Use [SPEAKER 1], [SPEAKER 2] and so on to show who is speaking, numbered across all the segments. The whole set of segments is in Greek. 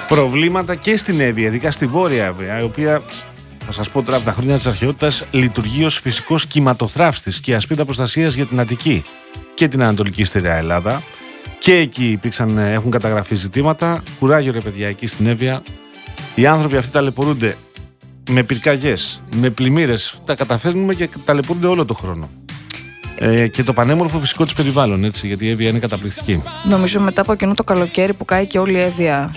[SPEAKER 1] προβλήματα και στην Εύβοια, ειδικά στη Βόρεια Εύβοια, η οποία, θα σας πω τώρα από τα χρόνια της αρχαιότητας, λειτουργεί ως φυσικός κυματοθράφστης και ασπίδα προστασίας για την Αττική και την Ανατολική Στερεά Ελλάδα. Και εκεί έχουν καταγραφεί ζητήματα. Κουράγιο ρε παιδιά, εκεί στην Εύβοια. Οι άνθρωποι αυτοί ταλαιπωρούνται με πυρκαγιές, με πλημμύρες. Τα καταφέρνουμε και ταλαιπωρούνται όλο τον χρόνο. Και το πανέμορφο φυσικό της περιβάλλον, έτσι, γιατί η Εύβοια είναι καταπληκτική.
[SPEAKER 2] Νομίζω μετά από εκείνο το καλοκαίρι που κάει και όλη η Εύβοια.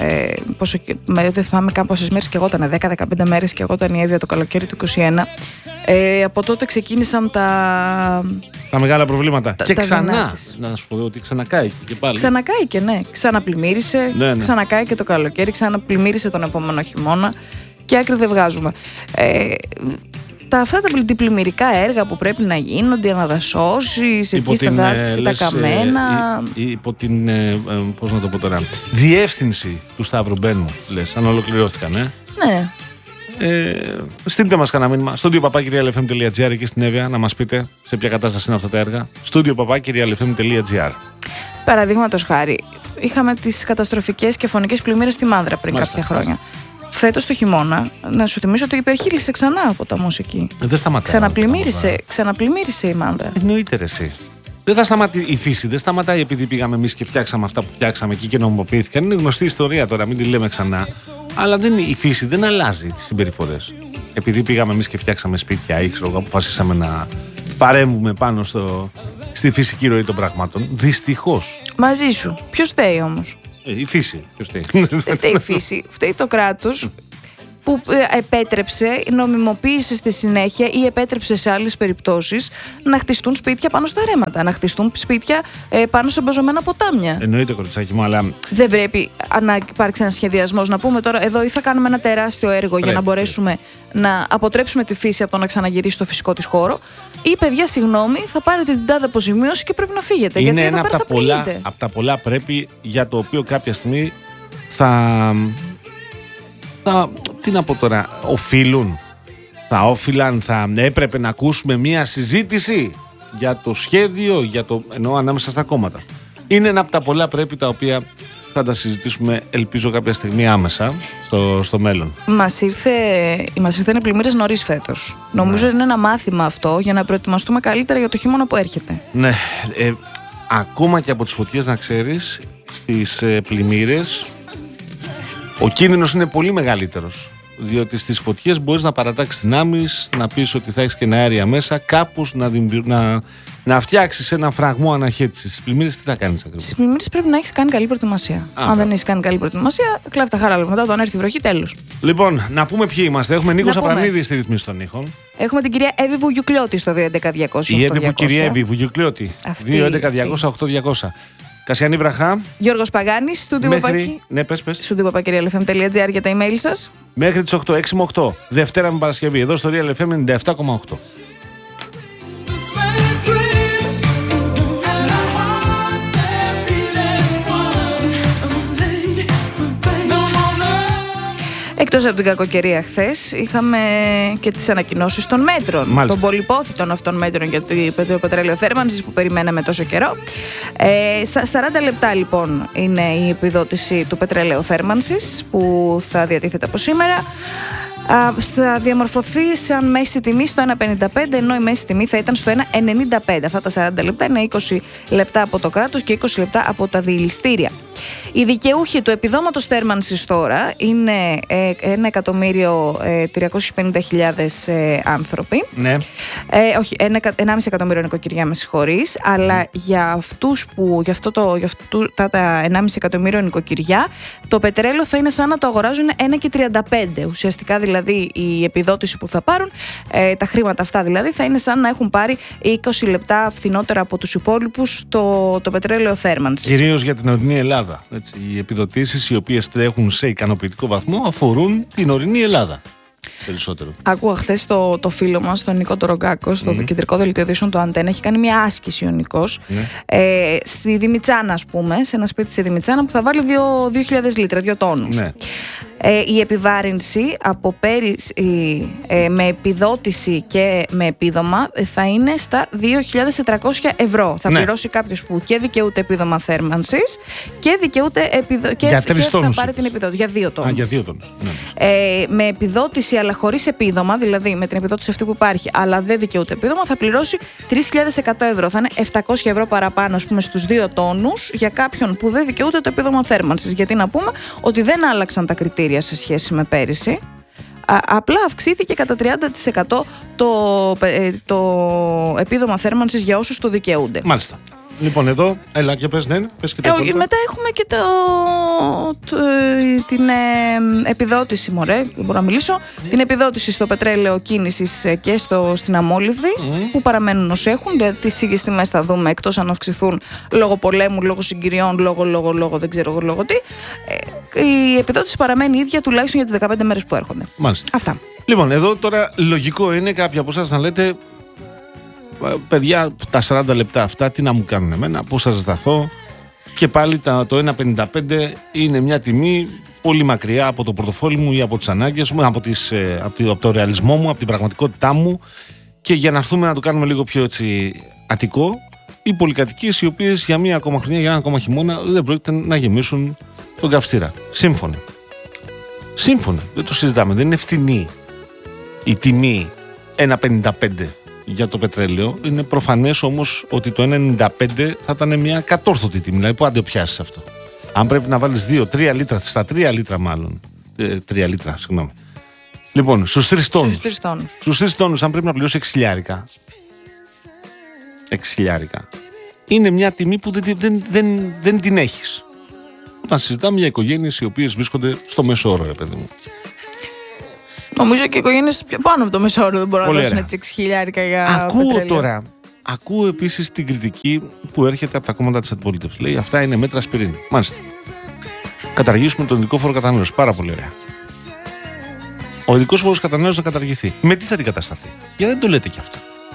[SPEAKER 2] Δεν θυμάμαι καν πόσες μέρες και εγώ ήταν, 10-15 μέρες και εγώ ήταν η Εύβοια το καλοκαίρι του 2021. Από τότε ξεκίνησαν τα
[SPEAKER 1] μεγάλα προβλήματα. Και
[SPEAKER 2] τα
[SPEAKER 1] ξανά, να σου πω ότι ξανακάει και πάλι.
[SPEAKER 2] Ξανακάει και ναι, ξαναπλημμύρισε,
[SPEAKER 1] ναι.
[SPEAKER 2] Ξανακάει και το καλοκαίρι, ξαναπλημμύρισε τον επόμενο χειμώνα και άκρη δεν βγάζουμε. Αυτά τα πλημμυρικά έργα που πρέπει να γίνονται, οι αναδασώσεις, εκεί στα δάτηση, τα καμένα.
[SPEAKER 1] Υπό την, πώς να το πω τώρα, διεύθυνση του Σταύρου Μπένου, λες, αν ολοκληρώθηκαν,
[SPEAKER 2] Ναι.
[SPEAKER 1] Στείλτε μας κανένα μήνυμα. studio@realfm.gr και στην Εύβοια να μας πείτε σε ποια κατάσταση είναι αυτά τα έργα. studio@realfm.gr.
[SPEAKER 2] Παραδείγματος χάρη, είχαμε τις καταστροφικές και φωνικές πλημμύρες στη Μάνδρα πριν κάποια χρόνια. Φέτος το χειμώνα, να σου θυμίσω ότι υπερχείλησε ξανά από τα εκεί.
[SPEAKER 1] Δεν σταματάει.
[SPEAKER 2] Ξαναπλημμύρισε η Μάνδρα.
[SPEAKER 1] Εννοείται ρε εσύ. Δεν θα σταματάει η φύση, δεν σταματάει επειδή πήγαμε εμείς και φτιάξαμε αυτά που φτιάξαμε εκεί και νομιμοποιήθηκαν. Είναι γνωστή ιστορία τώρα, μην τη λέμε ξανά. Αλλά η φύση δεν αλλάζει τις συμπεριφορές. Επειδή πήγαμε εμείς και φτιάξαμε σπίτια ή αποφασίσαμε να παρέμβουμε πάνω στη φυσική ροή των πραγμάτων. Δυστυχώς.
[SPEAKER 2] Μαζί σου. Ποιος φταίει όμως?
[SPEAKER 1] Η φύση. Ποιος φταίει?
[SPEAKER 2] Δεν φταίει η φύση. Φταίει το κράτος που επέτρεψε, νομιμοποίησε στη συνέχεια ή επέτρεψε σε άλλες περιπτώσεις να χτιστούν σπίτια πάνω στα ρέματα, να χτιστούν σπίτια πάνω σε μπαζωμένα ποτάμια.
[SPEAKER 1] Εννοείται, κοριτσάκι μου, αλλά
[SPEAKER 2] δεν πρέπει να υπάρξει ένα σχεδιασμός, να πούμε τώρα εδώ ή θα κάνουμε ένα τεράστιο έργο για να μπορέσουμε να αποτρέψουμε τη φύση από το να ξαναγυρίσει στο φυσικό της χώρο, ή παιδιά, συγγνώμη, θα πάρετε την τάδε αποζημίωση και πρέπει να φύγετε.
[SPEAKER 1] Είναι
[SPEAKER 2] γιατί
[SPEAKER 1] ένα από τα πολλά πρέπει, για το οποίο κάποια στιγμή τι να πω τώρα, θα έπρεπε να ακούσουμε μια συζήτηση για το σχέδιο, εννοώ ανάμεσα στα κόμματα. Είναι ένα από τα πολλά πρέπει τα οποία θα τα συζητήσουμε, ελπίζω κάποια στιγμή άμεσα στο μέλλον. Μας
[SPEAKER 2] ήρθαν πλημμύρες νωρίς φέτος. Νομίζω είναι ένα μάθημα αυτό για να προετοιμαστούμε καλύτερα για το χειμώνα που έρχεται.
[SPEAKER 1] Ναι, ακόμα και από τις φωτιές να ξέρεις, στις πλημμύρες ο κίνδυνος είναι πολύ μεγαλύτερος. Διότι στις φωτιές μπορείς να παρατάξεις δυνάμεις, να πεις ότι θα έχεις και αέρια μέσα, κάπως να φτιάξεις ένα φραγμό αναχέτησης. Στις πλημμύρες τι θα κάνεις ακριβώς?
[SPEAKER 2] Στις πλημμύρες πρέπει να έχεις κάνει καλή προετοιμασία. Αν δεν έχεις κάνει καλή προετοιμασία, κλάβει τα χαράλα. Μετά όταν έρθει η βροχή, τέλος.
[SPEAKER 1] Λοιπόν, να πούμε ποιοι είμαστε. Έχουμε Νίκο Σαπρανίδη στη ρυθμίση των ήχων.
[SPEAKER 2] Έχουμε την κυρία Εύη Βουγιουκλιώτη στο 211-200.
[SPEAKER 1] Η κυρία Εύη Βουγιουκλιώτη. 211-200-8-200. Κασιανή Βραχά.
[SPEAKER 2] Γιώργος Παγάνης, στούντιο Παπάκι.
[SPEAKER 1] Ναι, πες.
[SPEAKER 2] Στούντιο Παπακυριαλεφm.gr για τα email σας.
[SPEAKER 1] Μέχρι τις 8, 6 με 8. Δευτέρα με Παρασκευή. Εδώ στο Real FM 97,8.
[SPEAKER 2] Εκτός από την κακοκαιρία χθες, είχαμε και τις ανακοινώσεις των μέτρων.
[SPEAKER 1] Μάλιστα.
[SPEAKER 2] Των πολυπόθητων αυτών μέτρων για το πετρέλαιο θέρμανσης που περιμέναμε τόσο καιρό. 40 λεπτά λοιπόν είναι η επιδότηση του πετρελαίου θέρμανσης που θα διατίθεται από σήμερα. Θα διαμορφωθεί σαν μέση τιμή στο 1,55, ενώ η μέση τιμή θα ήταν στο 1,95. Αυτά τα 40 λεπτά είναι 20 λεπτά από το κράτος και 20 λεπτά από τα διελιστήρια. Οι δικαιούχοι του επιδόματος θέρμανσης τώρα είναι 1.350.000 άνθρωποι.
[SPEAKER 1] Ναι.
[SPEAKER 2] Όχι, 1,5 εκατομμύριο νοικοκυριά, με συγχωρείς. Αλλά για τα 1,5 εκατομμύριο νοικοκυριά, το πετρέλαιο θα είναι σαν να το αγοράζουν 1,35. Ουσιαστικά δηλαδή η επιδότηση που θα πάρουν, τα χρήματα αυτά δηλαδή, θα είναι σαν να έχουν πάρει 20 λεπτά φθηνότερα από τους υπόλοιπους το πετρέλαιο θέρμανσης. Κυρίως
[SPEAKER 1] για την ορεινή Ελλάδα. Έτσι, οι επιδοτήσεις οι οποίες τρέχουν σε ικανοποιητικό βαθμό αφορούν την ορεινή Ελλάδα. Περισσότερο.
[SPEAKER 2] Άκουγα χθες το φίλο μας, τον Νίκο Τορογκάκο, στο κεντρικό δελτίο ειδήσεων του Αντένα. Έχει κάνει μια άσκηση ο Νικός στη Δημητσάνα, ας πούμε, σε ένα σπίτι στη Δημητσάνα που θα βάλει 2.000 λίτρα, 2 τόνους.
[SPEAKER 1] Ναι.
[SPEAKER 2] Η επιβάρυνση από πέρυσι με επιδότηση και με επίδομα θα είναι στα 2.400 ευρώ. Θα πληρώσει κάποιος που και δικαιούται επίδομα θέρμανσης και δικαιούται
[SPEAKER 1] για 3 τόνους.
[SPEAKER 2] Θα πάρει την επιδότηση. Για 2 τόνους.
[SPEAKER 1] Για 2 τόνους. Ναι.
[SPEAKER 2] Με επιδότηση αλλά χωρίς επίδομα, δηλαδή με την επιδότηση αυτή που υπάρχει, αλλά δεν δικαιούται επίδομα, θα πληρώσει 3.100 ευρώ. Θα είναι 700 ευρώ παραπάνω, ας πούμε, στους 2 τόνους για κάποιον που δεν δικαιούται το επίδομα θέρμανσης. Γιατί να πούμε ότι δεν άλλαξαν τα κριτήρια σε σχέση με πέρυσι. Απλά αυξήθηκε κατά 30% το επίδομα θέρμανσης για όσους το δικαιούνται.
[SPEAKER 1] Μάλιστα. Λοιπόν, εδώ, έλα και πες, ναι, πες και τα υπόλοιπα.
[SPEAKER 2] Μετά έχουμε και την επιδότηση, δεν μπορώ να μιλήσω, την επιδότηση στο πετρέλαιο κίνησης και στην αμόλυβδη, που παραμένουν ως έχουν, δηλαδή τις ίδιες τιμές θα δούμε, εκτός αν αυξηθούν λόγω πολέμου, λόγω συγκυριών, λόγω δεν ξέρω λόγω τι. Η επιδότηση παραμένει ίδια τουλάχιστον για τις 15 μέρες που έρχονται.
[SPEAKER 1] Μάλιστα.
[SPEAKER 2] Αυτά.
[SPEAKER 1] Λοιπόν, εδώ τώρα λογικό είναι κάποιοι από εσάς να λέτε, παιδιά, τα 40 λεπτά αυτά τι να μου κάνουν εμένα, πώς θα ζεσταθώ, και πάλι το 1,55 είναι μια τιμή πολύ μακριά από το πορτοφόλι μου ή από τις ανάγκες μου, από το ρεαλισμό μου, από την πραγματικότητά μου, και για να έρθουμε να το κάνουμε λίγο πιο έτσι αττικό, οι πολυκατοικίες οι οποίες για μία ακόμα χρονιά, για ένα ακόμα χειμώνα δεν πρόκειται να γεμίσουν τον καυστήρα. Σύμφωνοι, δεν το συζητάμε, δεν είναι φθηνή η τιμή 1,55 για το πετρέλαιο. Είναι προφανές όμως ότι το 1,95 θα ήταν μια κατόρθωτη τιμή. Δηλαδή, πού αν το πιάσεις αυτό. Αν πρέπει να βάλεις 2-3 λίτρα, στα 3 λίτρα μάλλον. 3 λίτρα, συγγνώμη. Λοιπόν, στους 3 τόνους. Στους 3 τόνους, αν πρέπει να πληρώσει 6 χιλιάρικα. Είναι μια τιμή που δεν την έχεις. Όταν συζητάμε για οικογένειες οι οποίες βρίσκονται στο μέσο όρο, ρε παιδί μου.
[SPEAKER 2] Νομίζω και οι οικογένειες πιο πάνω από το μεσόωρο δεν μπορούν να δώσουν έτσι 6 χιλιάρικα για πετρέλαιο.
[SPEAKER 1] Ακούω επίσης την κριτική που έρχεται από τα κόμματα της αντιπολίτευσης. Λέει, αυτά είναι μέτρα ασπιρίνη. Μάλιστα. Καταργήσουμε τον ειδικό φόρο κατανάλωσης. Πάρα πολύ ωραία. Ο ειδικός φόρος κατανάλωσης να καταργηθεί. Με τι θα την κατασταθεί? Γιατί δεν το λέτε κι αυτό.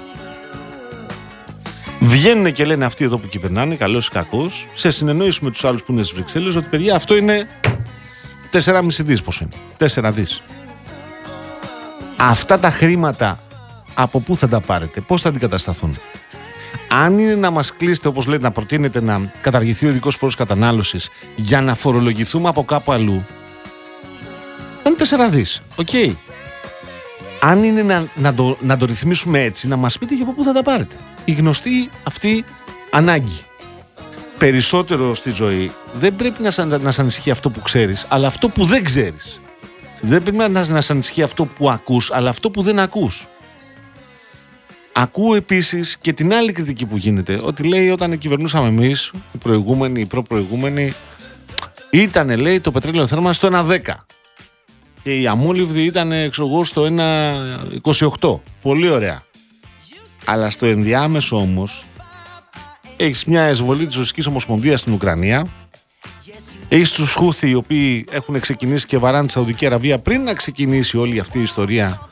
[SPEAKER 1] Βγαίνουν και λένε αυτοί εδώ που κυβερνάνε, καλός ή κακός, σε συνεννόηση με τους άλλους που είναι στις Βρυξέλλες, ότι παιδιά αυτό είναι 4,5 δις. Πόσο είναι? 4 δις. Αυτά τα χρήματα από πού θα τα πάρετε, πώς θα αντικατασταθούν? Αν είναι να μας κλείσετε, όπως λέτε, να προτείνετε να καταργηθεί ο ειδικός φόρος κατανάλωσης για να φορολογηθούμε από κάπου αλλού, είναι 4 δις. Οκ. Αν είναι να το ρυθμίσουμε έτσι, να μας πείτε και από πού θα τα πάρετε. Η γνωστή αυτή ανάγκη. Περισσότερο στη ζωή δεν πρέπει να σ' ανησυχεί αυτό που ξέρεις, αλλά αυτό που δεν ξέρεις. Δεν πρέπει να σ' ανησυχεί αυτό που ακούς, αλλά αυτό που δεν ακούς. Ακούω επίσης και την άλλη κριτική που γίνεται, ότι λέει όταν κυβερνούσαμε εμείς, οι προηγούμενοι, οι προπροηγούμενοι, ήτανε, λέει, το πετρέλαιο θέρμανσης στο 1,10 και η αμόλυβδη ήταν, στο 1,28. Πολύ ωραία. Αλλά στο ενδιάμεσο όμως έχεις μια εισβολή της Ρωσικής Ομοσπονδίας στην Ουκρανία, έχεις τους Χούθι οι οποίοι έχουν ξεκινήσει και βαράνε τη Σαουδική Αραβία πριν να ξεκινήσει όλη αυτή η ιστορία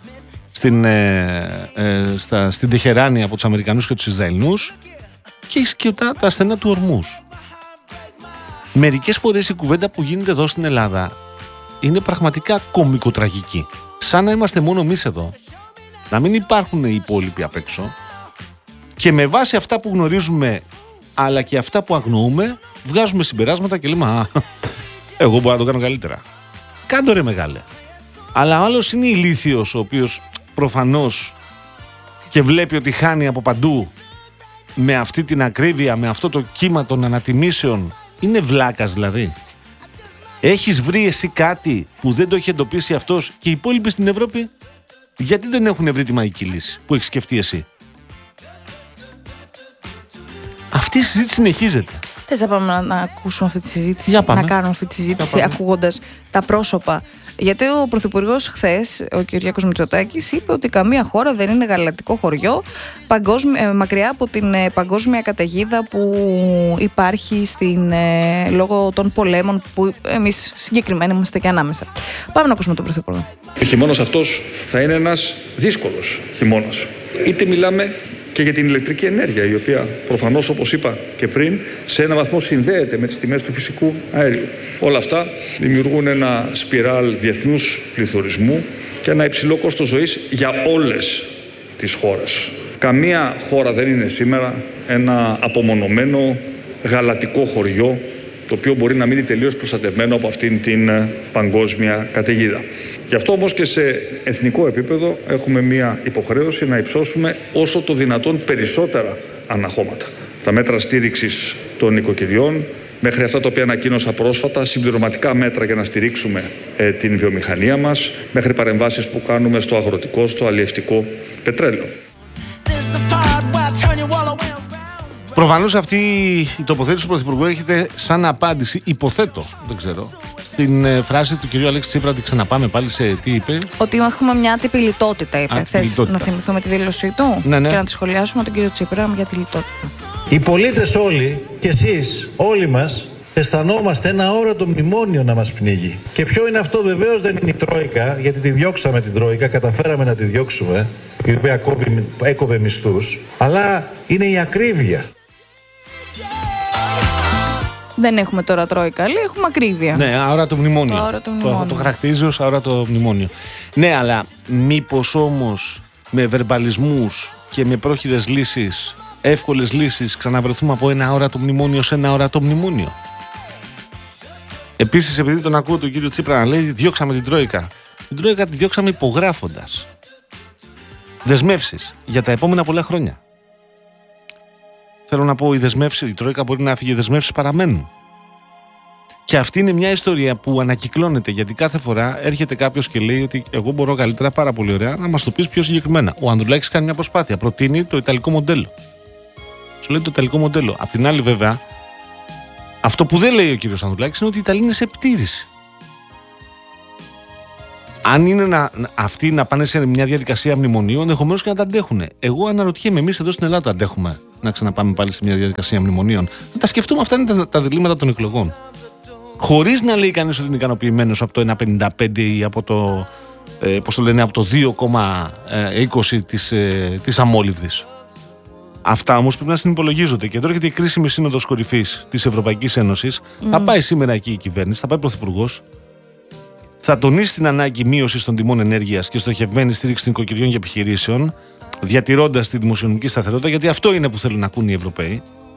[SPEAKER 1] στην Τεχεράνη από τους Αμερικανούς και τους Ισραηλινούς, και έχεις και τα στενά του Ορμούς. Μερικές φορές η κουβέντα που γίνεται εδώ στην Ελλάδα είναι πραγματικά κωμικοτραγική. Σαν να είμαστε μόνο εμείς εδώ, να μην υπάρχουν οι υπόλοιποι απ' έξω, και με βάση αυτά που γνωρίζουμε αλλά και αυτά που αγνοούμε βγάζουμε συμπεράσματα και λέμε εγώ μπορώ να το κάνω καλύτερα. Κάντο ρε μεγάλε. Αλλά ο άλλος είναι ηλίθιος, ο οποίος προφανώς και βλέπει ότι χάνει από παντού με αυτή την ακρίβεια, με αυτό το κύμα των ανατιμήσεων. Είναι βλάκας δηλαδή. Έχεις βρει εσύ κάτι που δεν το έχει εντοπίσει αυτός και οι υπόλοιποι στην Ευρώπη? Γιατί δεν έχουν βρει τη μαγική λύση που έχεις σκεφτεί εσύ? Αυτή η συζήτηση συνεχίζεται.
[SPEAKER 2] Θες να πάμε να ακούσουμε αυτή τη συζήτηση, να κάνουμε αυτή τη συζήτηση ακούγοντας τα πρόσωπα? Γιατί ο Πρωθυπουργός χθες, ο Κυριάκος Μητσοτάκης, είπε ότι καμία χώρα δεν είναι γαλακτικό χωριό, μακριά από την παγκόσμια καταιγίδα που υπάρχει λόγω των πολέμων που εμείς συγκεκριμένα είμαστε και ανάμεσα. Πάμε να ακούσουμε τον Πρωθυπουργό.
[SPEAKER 3] Ο χειμώνας αυτός θα είναι ένας δύσκολος χειμώνας. Είτε μιλάμε και για την ηλεκτρική ενέργεια, η οποία προφανώς, όπως είπα και πριν, σε ένα βαθμό συνδέεται με τις τιμές του φυσικού αέριου. Όλα αυτά δημιουργούν ένα σπιράλ διεθνούς πληθωρισμού και ένα υψηλό κόστος ζωής για όλες τις χώρες. Καμία χώρα δεν είναι σήμερα ένα απομονωμένο γαλατικό χωριό, το οποίο μπορεί να μείνει τελείως προστατευμένο από αυτήν την παγκόσμια καταιγίδα. Γι' αυτό όμως και σε εθνικό επίπεδο έχουμε μία υποχρέωση να υψώσουμε όσο το δυνατόν περισσότερα αναχώματα. Τα μέτρα στήριξης των νοικοκυριών, μέχρι αυτά τα οποία ανακοίνωσα πρόσφατα, συμπληρωματικά μέτρα για να στηρίξουμε την βιομηχανία μας, μέχρι παρεμβάσεις που κάνουμε στο αγροτικό, στο αλλιευτικό πετρέλαιο.
[SPEAKER 1] Προφανώς αυτή η τοποθέτηση του Πρωθυπουργού έρχεται σαν απάντηση, υποθέτω, δεν ξέρω, στην φράση του κυρίου Αλέξη Τσίπρα, ότι ξαναπάμε πάλι σε τι είπε.
[SPEAKER 2] Ότι έχουμε μια άτυπη λιτότητα, είπε. Θες να θυμηθούμε τη δήλωσή του
[SPEAKER 1] ναι.
[SPEAKER 2] Και να τη σχολιάσουμε τον κύριο Τσίπρα για τη λιτότητα.
[SPEAKER 4] Οι πολίτες όλοι και εσείς, όλοι μας, αισθανόμαστε ένα αόρατο μνημόνιο να μας πνίγει. Και ποιο είναι αυτό? Βεβαίως δεν είναι η Τρόικα, γιατί τη διώξαμε την Τρόικα, καταφέραμε να τη διώξουμε, η οποία έκοβε μισθούς, αλλά είναι η ακρίβεια.
[SPEAKER 2] Δεν έχουμε τώρα Τρόικα, αλλά έχουμε ακρίβεια.
[SPEAKER 1] Ναι, αόρατο μνημόνιο. Το χαρακτηρίζει ως αόρατο μνημόνιο. Ναι, αλλά μήπως όμως με βερμπαλισμούς και με πρόχειρες λύσεις, εύκολες λύσεις, ξαναβρεθούμε από ένα αόρατο μνημόνιο σε ένα αόρατο μνημόνιο? Επίσης, επειδή τον ακούω τον κύριο Τσίπρα να λέει διώξαμε την Τρόικα. Την Τρόικα τη διώξαμε υπογράφοντας δεσμεύσεις για τα επόμενα πολλά χρόνια. Θέλω να πω, η Τρόικα μπορεί να φύγει, οι δεσμεύσεις παραμένουν. Και αυτή είναι μια ιστορία που ανακυκλώνεται, γιατί κάθε φορά έρχεται κάποιος και λέει ότι εγώ μπορώ καλύτερα, πάρα πολύ ωραία, να μας το πεις πιο συγκεκριμένα. Ο Ανδρουλάκης κάνει μια προσπάθεια, προτείνει το ιταλικό μοντέλο. Σου λέει το ιταλικό μοντέλο. Απ' την άλλη, βέβαια, αυτό που δεν λέει ο κύριος Ανδρουλάκης είναι ότι οι Ιταλοί είναι σε επιτήρηση. Αν είναι αυτοί να πάνε σε μια διαδικασία μνημονίου, ενδεχομένως και να τα αντέχουν. Εγώ αναρωτιέμαι, εμείς εδώ στην Ελλάδα αντέχουμε να ξαναπάμε πάλι σε μια διαδικασία μνημονίων? Να τα σκεφτούμε, αυτά είναι τα διλήμματα των εκλογών. Χωρίς να λέει κανείς ότι είναι ικανοποιημένος από το 1,55 ή από το, από το 2,20 της αμόλυβδης. Αυτά όμως πρέπει να συνυπολογίζονται. Και εδώ έρχεται η κρίσιμη σύνοδος κορυφής της Ευρωπαϊκής Ένωσης. Θα πάει σήμερα εκεί η κυβέρνηση, θα πάει ο Πρωθυπουργός. Θα τονίσει την ανάγκη μείωσης των τιμών ενέργειας και στοχευμένη στήριξη των νοικοκυριών και επιχειρήσεων, διατηρώντας τη δημοσιονομική σταθερότητα, γιατί αυτό είναι που θέλουν να ακούν οι Ευρωπαίοι.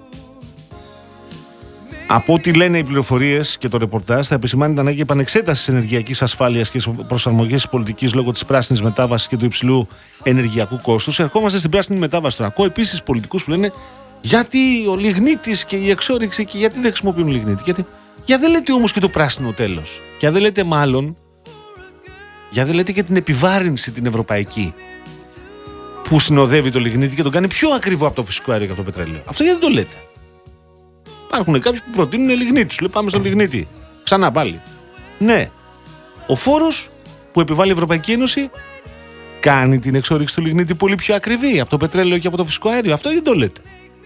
[SPEAKER 1] Από ό,τι λένε οι πληροφορίες και το ρεπορτάζ, θα επισημάνει την ανάγκη επανεξέτασης ενεργειακής ασφάλειας και προσαρμογής πολιτικής λόγω της πράσινης μετάβασης και του υψηλού ενεργειακού κόστους. Ερχόμαστε στην πράσινη μετάβαση τώρα. Ακούω επίσης πολιτικούς που λένε γιατί ο λιγνίτης και η εξόρυξη και γιατί δεν χρησιμοποιούν λιγνίτη. Γιατί δεν λέτε όμως και το πράσινο τέλος. Και δεν λέτε μάλλον, δεν λέτε και την επιβάρυνση την ευρωπαϊκή που συνοδεύει το λιγνίτη και τον κάνει πιο ακριβό από το φυσικό αέριο και από το πετρέλαιο. Αυτό γιατί δεν το λέτε? Υπάρχουν κάποιοι που προτείνουν λιγνίτη. Σου λέει πάμε στο λιγνίτη. Ξανά πάλι. Ναι. Ο φόρος που επιβάλλει η Ευρωπαϊκή Ένωση κάνει την εξόρυξη του λιγνίτη πολύ πιο ακριβή από το πετρέλαιο και από το φυσικό αέριο. Αυτό γιατί το λέτε?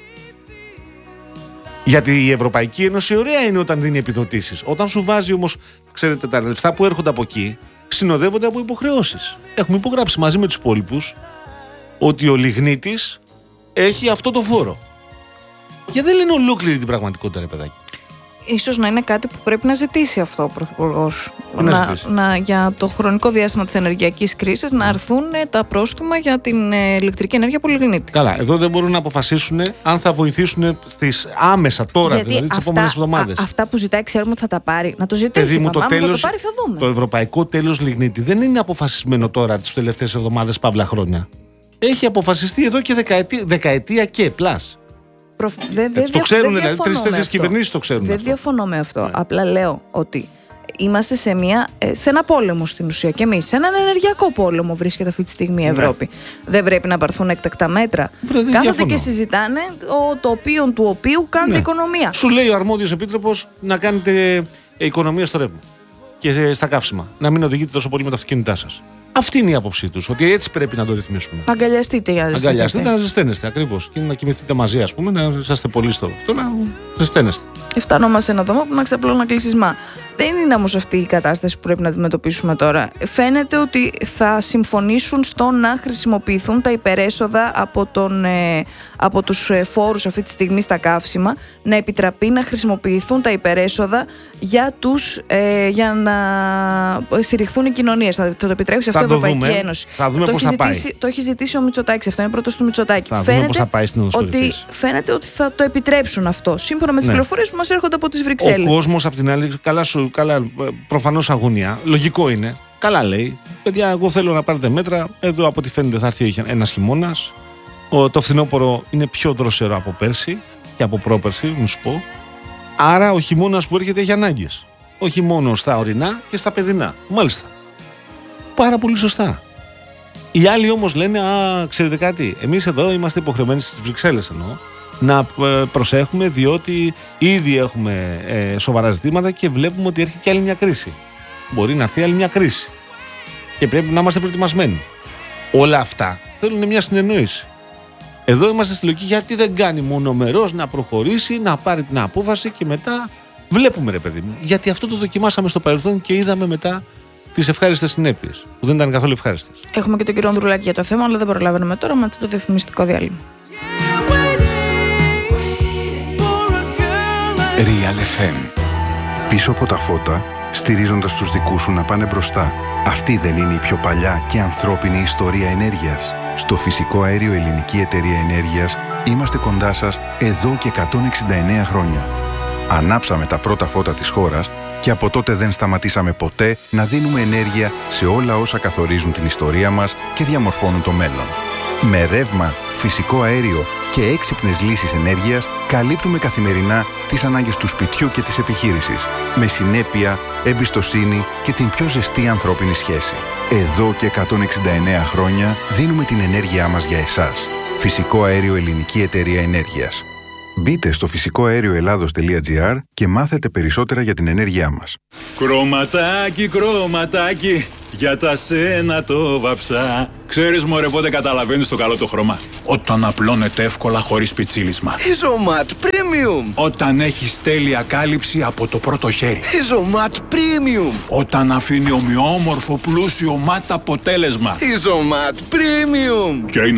[SPEAKER 1] Γιατί η Ευρωπαϊκή Ένωση ωραία είναι όταν δίνει επιδοτήσεις. Όταν σου βάζει όμως, ξέρετε, τα λεφτά που έρχονται από εκεί συνοδεύονται από υποχρεώσεις. Έχουμε υπογράψει μαζί με τους υπόλοιπους ότι ο λιγνίτης έχει αυτό το φόρο. Γιατί δεν λένε ολόκληρη την πραγματικότητα, ρε παιδάκι?
[SPEAKER 2] Ίσως να είναι κάτι που πρέπει να ζητήσει αυτό ο Πρωθυπουργός. Για το χρονικό διάστημα της ενεργειακής κρίσης να αρθούν τα πρόστιμα για την ηλεκτρική ενέργεια από λιγνίτη.
[SPEAKER 1] Καλά, εδώ δεν μπορούν να αποφασίσουν αν θα βοηθήσουν άμεσα τώρα,
[SPEAKER 2] γιατί
[SPEAKER 1] δηλαδή τις επόμενες εβδομάδες.
[SPEAKER 2] Αυτά που ζητάει ξέρουμε ότι θα τα πάρει. Να το ζητήσει.
[SPEAKER 1] Μου,
[SPEAKER 2] το πάρει, θα δούμε.
[SPEAKER 1] Το ευρωπαϊκό τέλος λιγνίτη δεν είναι αποφασισμένο τώρα τις τελευταίες εβδομάδες, παύλα χρόνια. Έχει αποφασιστεί εδώ και δεκαετία και πλάς. Το ξέρουν, δηλαδή 3-4 κυβερνήσεις το ξέρουν.
[SPEAKER 2] Δεν διαφωνώ με αυτό. Ναι. Απλά λέω ότι είμαστε σε ένα πόλεμο στην ουσία και εμείς. Σε έναν ενεργειακό πόλεμο βρίσκεται αυτή τη στιγμή η Ευρώπη. Ναι. Δεν πρέπει να πάρθουν έκτακτα μέτρα. Κάθονται και συζητάνε το οποίο του οποίου κάνετε οικονομία.
[SPEAKER 1] Σου λέει ο αρμόδιος επίτροπος να κάνετε οικονομία στο ρεύμα και στα καύσιμα. Να μην οδηγείτε τόσο πολύ με τα αυτοκίνητά σας. Αυτή είναι η άποψή τους, ότι έτσι πρέπει να το ρυθμίσουμε.
[SPEAKER 2] Αγκαλιαστείτε για
[SPEAKER 1] να ζεσταίνεστε ακριβώς. Και να κοιμηθείτε μαζί, ας πούμε, να είσαστε πολύ στο αυτό, να ζεσταίνεστε.
[SPEAKER 2] Φτάνομαι σε ένα δωμό που να ξαπλώνω κλεισισμά. Δεν είναι όμως αυτή η κατάσταση που πρέπει να αντιμετωπίσουμε τώρα. Φαίνεται ότι θα συμφωνήσουν στο να χρησιμοποιηθούν τα υπερέσοδα από τους φόρους αυτή τη στιγμή στα καύσιμα, να επιτραπεί να χρησιμοποιηθούν τα υπερέσοδα για να στηριχθούν οι κοινωνίες. Θα το επιτρέψει αυτό η Ευρωπαϊκή Ένωση.
[SPEAKER 1] Θα δούμε πώς θα πάει.
[SPEAKER 2] Το έχει ζητήσει ο Μητσοτάκης. Αυτό είναι πρώτος του Μητσοτάκη.
[SPEAKER 1] Θα δούμε πώς θα πάει στην
[SPEAKER 2] φαίνεται ότι θα το επιτρέψουν αυτό, σύμφωνα με τις πληροφορίες που μας έρχονται από τις Βρυξέλλες.
[SPEAKER 1] Ο κόσμος απ' την άλλη, προφανώς αγωνία, λογικό είναι. Καλά λέει. Παιδιά, εγώ θέλω να πάρετε μέτρα. Εδώ από ό,τι φαίνεται θα έρθει ένας χειμώνας. Το φθινόπωρο είναι πιο δροσερό από πέρσι και από πρόπερσι, να σου πω. Άρα ο χειμώνας που έρχεται έχει ανάγκες. Όχι μόνο στα ορεινά και στα παιδινά. Μάλιστα. Πάρα πολύ σωστά. Οι άλλοι όμως λένε, ξέρετε κάτι, εμείς εδώ είμαστε υποχρεωμένοι στις Βρυξέλλες εννοώ, να προσέχουμε, διότι ήδη έχουμε σοβαρά ζητήματα και βλέπουμε ότι έρχεται και άλλη μια κρίση. Μπορεί να έρθει άλλη μια κρίση. Και πρέπει να είμαστε προετοιμασμένοι. Όλα αυτά θέλουν μια συνεννόηση. Εδώ είμαστε στη λογική γιατί δεν κάνει μονομερός να προχωρήσει, να πάρει την απόφαση και μετά βλέπουμε, ρε παιδί μου. Γιατί αυτό το δοκιμάσαμε στο παρελθόν και είδαμε μετά τις ευχάριστες συνέπειες, που δεν ήταν καθόλου ευχάριστες.
[SPEAKER 2] Έχουμε και τον κύριο Ανδρουλάκη για το θέμα, αλλά δεν προλαβαίνουμε τώρα με το διαφημιστικό διάλειμμα.
[SPEAKER 5] Real FM. Πίσω από τα φώτα, στηρίζοντας τους δικούς σου να πάνε μπροστά. Αυτή δεν είναι η πιο παλιά και ανθρώπινη ιστορία ενέργειας? Στο Φυσικό Αέριο Ελληνική Εταιρεία Ενέργειας είμαστε κοντά σας εδώ και 169 χρόνια. Ανάψαμε τα πρώτα φώτα της χώρας και από τότε δεν σταματήσαμε ποτέ να δίνουμε ενέργεια σε όλα όσα καθορίζουν την ιστορία μας και διαμορφώνουν το μέλλον. Με ρεύμα, φυσικό αέριο και έξυπνες λύσεις ενέργειας καλύπτουμε καθημερινά τις ανάγκες του σπιτιού και της επιχείρησης, με συνέπεια, εμπιστοσύνη και την πιο ζεστή ανθρώπινη σχέση. Εδώ και 169 χρόνια δίνουμε την ενέργειά μας για εσάς. Φυσικό Αέριο Ελληνική Εταιρεία Ενέργειας. Μπείτε στο φυσικοαερioελλάδος.gr και μάθετε περισσότερα για την ενέργειά μας.
[SPEAKER 6] Κρωματάκι, κρωματάκι, για τα σένα το βαψά. Ξέρεις μωρέ πότε καταλαβαίνεις το καλό το χρώμα? Όταν απλώνεται εύκολα χωρίς πιτσίλισμα.
[SPEAKER 7] Ιζωμάτ Premium.
[SPEAKER 6] Όταν έχεις τέλεια κάλυψη από το πρώτο χέρι.
[SPEAKER 7] Ιζωμάτ Premium.
[SPEAKER 6] Όταν αφήνει ομοιόμορφο πλούσιο ματ αποτέλεσμα.
[SPEAKER 7] Ιζωμάτ Premium.
[SPEAKER 6] Και είναι